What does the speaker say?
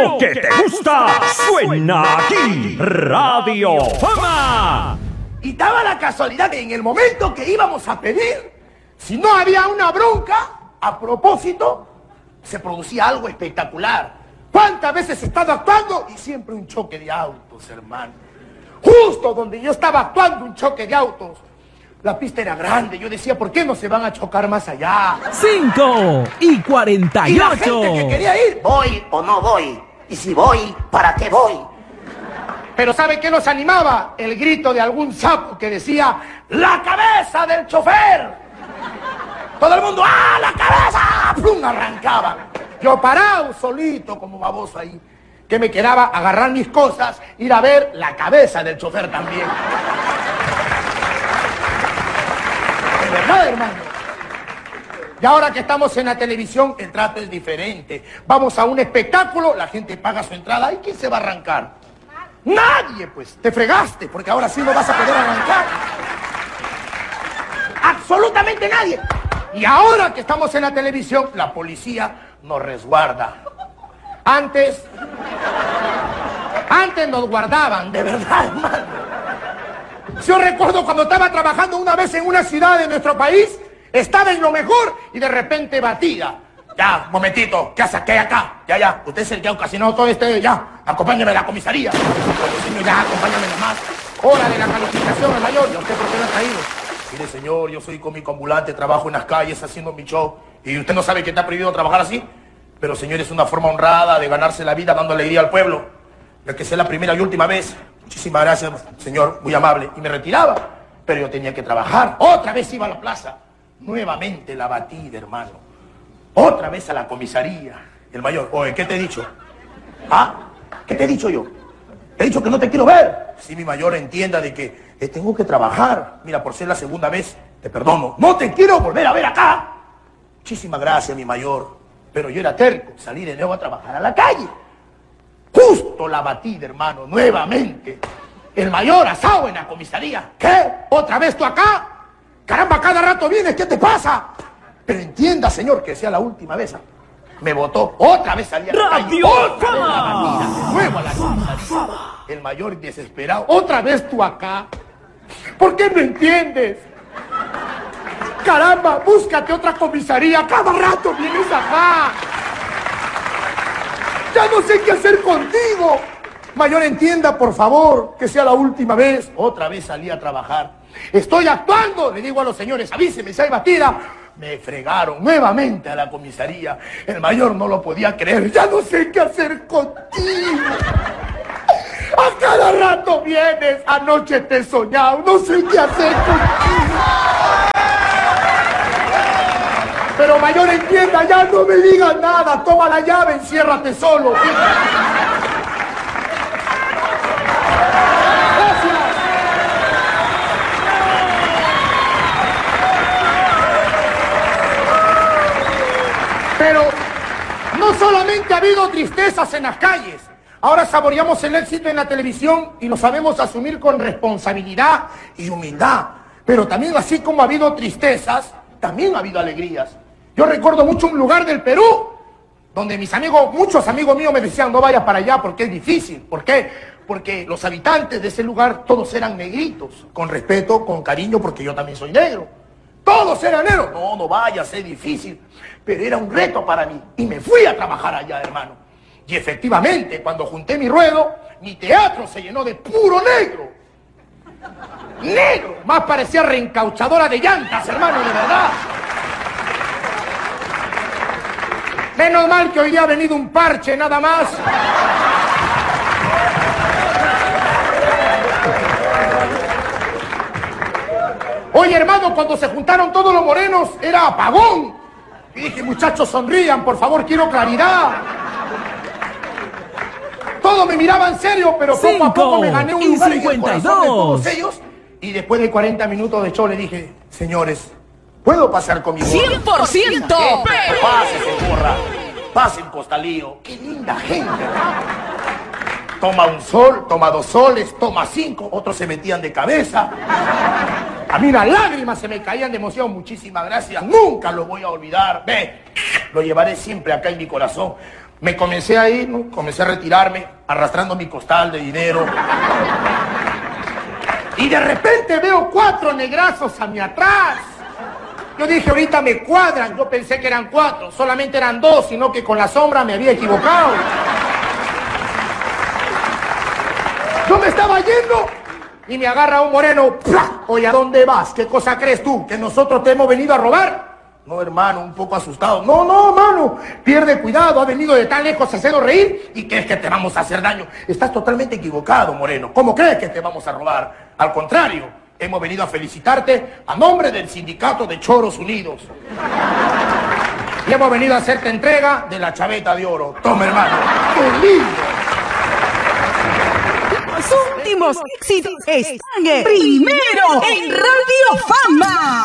Lo que te gusta suena aquí, Radio Fama. Y daba la casualidad que en el momento que íbamos a pedir, si no había una bronca, a propósito, se producía algo espectacular. ¿Cuántas veces he estado actuando? Y siempre un choque de autos, hermano. Justo donde yo estaba actuando, un choque de autos. La pista era grande, yo decía, ¿por qué no se van a chocar más allá? 5:48. Y la gente que quería ir, ¿voy o no voy? Y si voy, ¿para qué voy? Pero ¿sabe qué nos animaba? El grito de algún sapo que decía, ¡la cabeza del chofer! Todo el mundo, ¡ah, la cabeza! ¡Plum! Arrancaba. Yo parado solito como baboso ahí. Que me quedaba agarrar mis cosas, ir a ver la cabeza del chofer también. De verdad, hermano. Y ahora que estamos en la televisión, el trato es diferente. Vamos a un espectáculo, la gente paga su entrada. ¿Y quién se va a arrancar? Nadie, pues. Te fregaste, porque ahora sí no vas a poder arrancar. Absolutamente nadie. Y ahora que estamos en la televisión, la policía nos resguarda. Antes nos guardaban, de verdad, hermano. Yo recuerdo cuando estaba trabajando una vez en una ciudad de nuestro país, estaba en lo mejor y de repente batida. Ya, momentito, ¿qué hace? ¿Qué hay acá? Ya, usted es el que ha ocasionado todo ya, acompáñeme a la comisaría. Señor, ya, acompáñame nomás. Hora de la calificación, el mayor. ¿Y a usted por qué no ha caído? Mire, señor, yo soy cómico ambulante, trabajo en las calles haciendo mi show. ¿Y usted no sabe que está prohibido trabajar así? Pero, señor, es una forma honrada de ganarse la vida dando alegría al pueblo. Ya que sea la primera y última vez. Muchísimas gracias, señor, muy amable. Y me retiraba, pero yo tenía que trabajar. Otra vez iba a la plaza. Nuevamente la batida, hermano. Otra vez a la comisaría. El mayor, oye, ¿qué te he dicho? ¿Ah? ¿Qué te he dicho yo? Te he dicho que no te quiero ver. Si mi mayor entienda de que tengo que trabajar. Mira, por ser la segunda vez, te perdono. No te quiero volver a ver acá. Muchísimas gracias, mi mayor. Pero yo era terco, salí de nuevo a trabajar a la calle. Justo la batida, hermano, nuevamente. El mayor asado en la comisaría. ¿Qué? ¿Otra vez tú acá? Caramba, cada rato vienes, ¿qué te pasa? Pero entienda, señor, que sea la última vez. Me votó, otra vez salí a la calle. Otra vez la batida, de nuevo a la comisaría. El mayor desesperado, otra vez tú acá. ¿Por qué no entiendes? Caramba, búscate otra comisaría, cada rato vienes acá. Ya no sé qué hacer contigo. Mayor, entienda, por favor, que sea la última vez. Otra vez salí a trabajar. Estoy actuando, le digo a los señores, avíseme si hay batida. Me fregaron nuevamente a la comisaría. El mayor no lo podía creer. Ya no sé qué hacer contigo. A cada rato vienes. Anoche te he soñado. No sé qué hacer contigo. Pero mayor, entienda, ya no me digas nada. Toma la llave, enciérrate solo. Gracias. Pero no solamente ha habido tristezas en las calles. Ahora saboreamos el éxito en la televisión y lo sabemos asumir con responsabilidad y humildad. Pero también, así como ha habido tristezas, también ha habido alegrías. Yo recuerdo mucho un lugar del Perú donde muchos amigos míos me decían, no vayas para allá porque es difícil. ¿Por qué? Porque los habitantes de ese lugar todos eran negritos, con respeto, con cariño, porque yo también soy negro. Todos eran negros. No vayas, es difícil. Pero era un reto para mí y me fui a trabajar allá, hermano. Y efectivamente, cuando junté mi ruedo, mi teatro se llenó de puro negro. Negro, más parecía reencauchadora de llantas, hermano, de verdad. Menos mal que hoy día ha venido un parche, nada más. Oye, hermano, cuando se juntaron todos los morenos, era apagón. Y dije, muchachos, sonrían, por favor, quiero claridad. Todos me miraban serio, pero poco a poco me gané un lugar en el corazón de todos ellos. Y después de 40 minutos de show le dije, señores, ¿puedo pasar con mi gorra? 100%. Pásense, gorra. Pasen, costalío. Qué linda gente. Toma un sol, toma 2 soles, toma 5. Otros se metían de cabeza. A mí las lágrimas se me caían de emoción. Muchísimas gracias. Nunca lo voy a olvidar. Ve, lo llevaré siempre acá en mi corazón. Me comencé a ir, ¿no? Comencé a retirarme, arrastrando mi costal de dinero. Y de repente veo 4 negrazos a mi atrás. Yo dije, ahorita me cuadran. Yo pensé que eran 4, solamente eran 2, sino que con la sombra me había equivocado. Yo me estaba yendo y me agarra un moreno. ¡Plah! Oye, ¿a dónde vas? ¿Qué cosa crees tú? ¿Que nosotros te hemos venido a robar? No, hermano, un poco asustado. No, mano, pierde cuidado. Ha venido de tan lejos a hacernos reír y crees que te vamos a hacer daño. Estás totalmente equivocado, moreno. ¿Cómo crees que te vamos a robar? Al contrario, hemos venido a felicitarte a nombre del Sindicato de Choros Unidos. Y hemos venido a hacerte entrega de la chaveta de oro. Toma, hermano. ¡Qué lindo! Los últimos éxitos están en Primero en Radio Fama.